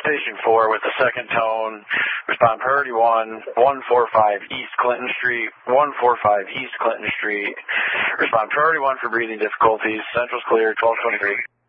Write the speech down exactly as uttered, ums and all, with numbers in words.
Station four with the second tone. Respond priority one, one four five East Clinton Street, one four five East Clinton Street. Respond priority one for breathing difficulties. Central's clear, twelve twenty-three.